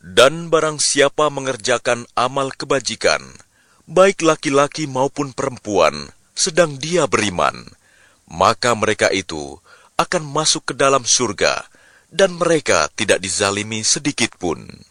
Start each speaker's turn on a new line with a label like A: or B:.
A: Dan barang siapa mengerjakan amal kebajikan, baik laki-laki maupun perempuan, sedang dia beriman, maka mereka itu akan masuk ke dalam surga, dan mereka tidak dizalimi sedikit pun.